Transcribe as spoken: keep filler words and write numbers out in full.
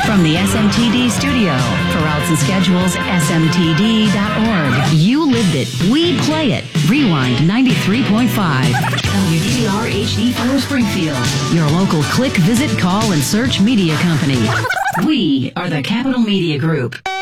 From the S M T D studio, for routes and schedules, S M T D dot org. You lived it. We play it. Rewind ninety-three point five. W D R H D four Springfield. Your local click, visit, call, and search media company. We are the Capital Media Group.